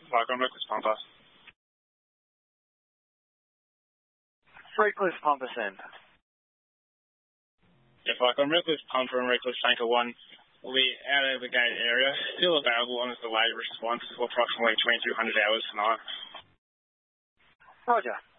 Viacom Redcliffe Pumper. Redcliffe Pumper send. Yeah, Viacom Redcliffe Pumper and Redcliffe Tanker 1 will be out of the gate area, still available on a delayed response for approximately 2200 hours tonight. Roger.